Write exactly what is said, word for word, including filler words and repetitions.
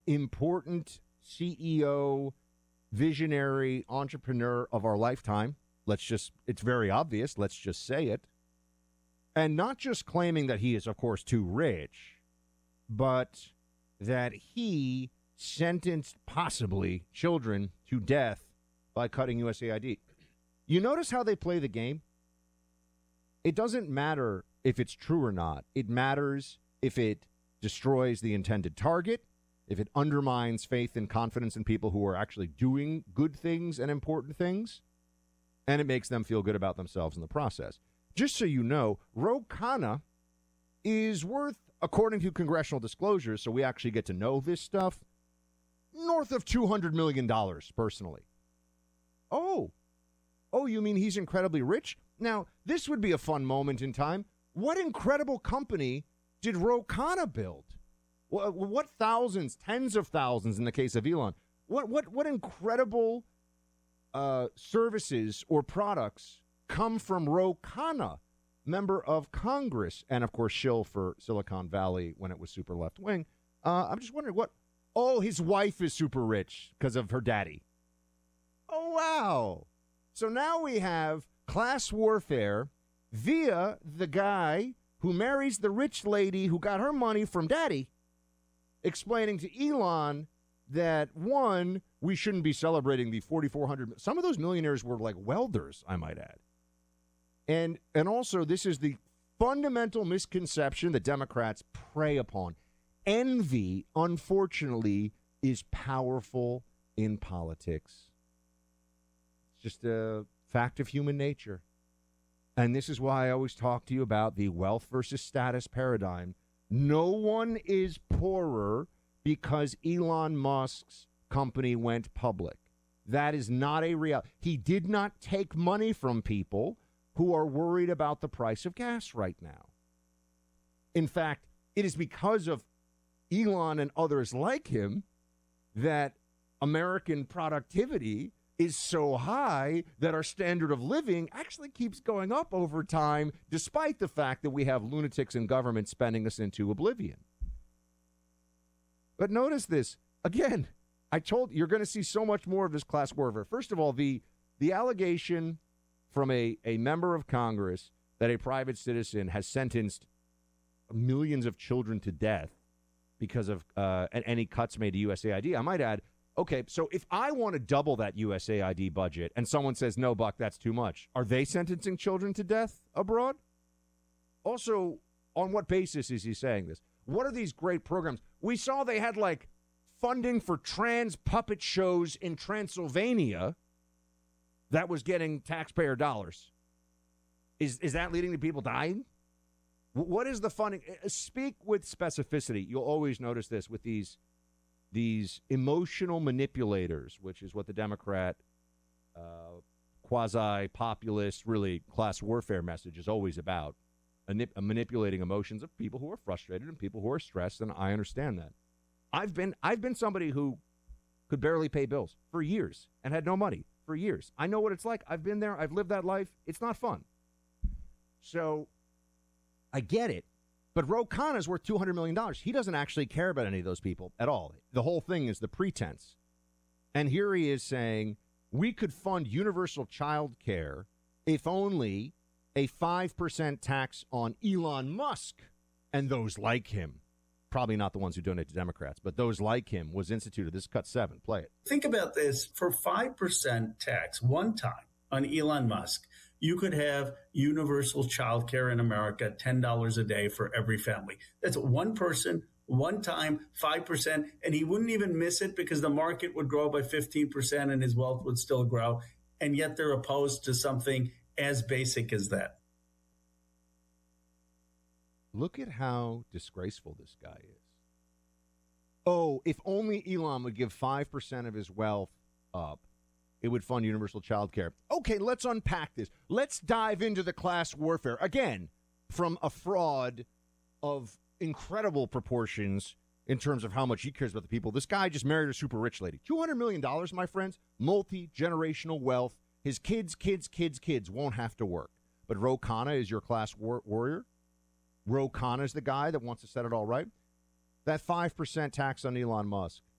important C E O, visionary entrepreneur of our lifetime. Let's just, it's very obvious. Let's just say it. And not just claiming that he is, of course, too rich, but that he sentenced possibly children to death by cutting U S A I D. You notice how they play the game? It doesn't matter if it's true or not. It matters if it destroys the intended target, if it undermines faith and confidence in people who are actually doing good things and important things, and it makes them feel good about themselves in the process. Just so you know, Ro Khanna is worth, according to congressional disclosures, so we actually get to know this stuff, north of two hundred million dollars personally. Oh, oh, you mean he's incredibly rich? Now, this would be a fun moment in time. What incredible company did Ro Khanna build? What, what thousands, tens of thousands in the case of Elon, what what what incredible uh, services or products come from Ro Khanna, member of Congress, and of course shill for Silicon Valley when it was super left wing. Uh, I'm just wondering what. Oh, his wife is super rich because of her daddy. Oh wow! So now we have class warfare via the guy who marries the rich lady who got her money from daddy, explaining to Elon that, one, we shouldn't be celebrating the forty-four hundred. Some of those millionaires were like welders, I might add. And and also, this is the fundamental misconception that Democrats prey upon. Envy, unfortunately, is powerful in politics. It's just a fact of human nature. And this is why I always talk to you about the wealth versus status paradigm. No one is poorer because Elon Musk's company went public. That is not a reality. He did not take money from people who are worried about the price of gas right now. In fact, it is because of Elon and others like him that American productivity is so high that our standard of living actually keeps going up over time, despite the fact that we have lunatics in government spending us into oblivion. But notice this. Again, I told you, you're going to see so much more of this class warfare. First of all, the the allegation from a, a member of Congress that a private citizen has sentenced millions of children to death because of uh, any cuts made to U S A I D. I might add, okay, so if I want to double that U S A I D budget and someone says, no, Buck, that's too much, are they sentencing children to death abroad? Also, on what basis is he saying this? What are these great programs? We saw they had, like, funding for trans puppet shows in Transylvania that was getting taxpayer dollars. Is is that leading to people dying? What is the funding? Speak with specificity. You'll always notice this with these these emotional manipulators, which is what the Democrat uh, quasi-populist, really class warfare message is always about, manip- manipulating emotions of people who are frustrated and people who are stressed, and I understand that. I've been I've been somebody who could barely pay bills for years and had no money for years. I know what it's like. I've been there. I've lived that life. It's not fun. So I get it. But Ro Khanna is worth two hundred million dollars. He doesn't actually care about any of those people at all. The whole thing is the pretense. And here he is saying, we could fund universal child care if only a five percent tax on Elon Musk and those like him, probably not the ones who donate to Democrats, but those like him, was instituted. This is cut seven. Play it. Think about this. For five percent tax one time on Elon Musk, you could have universal child care in America, ten dollars a day for every family. That's one person, one time, five percent, and he wouldn't even miss it because the market would grow by fifteen percent and his wealth would still grow. And yet they're opposed to something as basic as that. Look at how disgraceful this guy is. Oh, if only Elon would give five percent of his wealth up, it would fund universal child care. Okay, let's unpack this. Let's dive into the class warfare. Again, from a fraud of incredible proportions in terms of how much he cares about the people. This guy just married a super rich lady. two hundred million dollars, my friends, multi-generational wealth. His kids, kids, kids, kids won't have to work. But Ro Khanna is your class war- warrior. Ro Khanna is the guy that wants to set it all right. That five percent tax on Elon Musk